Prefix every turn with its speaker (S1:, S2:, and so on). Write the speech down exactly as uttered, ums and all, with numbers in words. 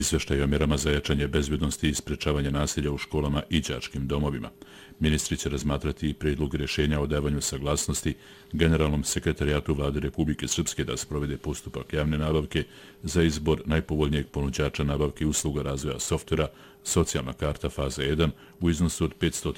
S1: izveštaj o mjerama za jačanje bezbjednosti i sprečavanje nasilja u školama i đačkim domovima. Ministri će razmatrati i prijedlog rješenja o davanju saglasnosti Generalnom sekretarijatu Vlade Republike Srpske da sprovede postupak javne nabavke za izbor najpovoljnijeg ponuđača nabavke usluga razvoja softvera Socijalna karta faza jedan u iznosu od petsto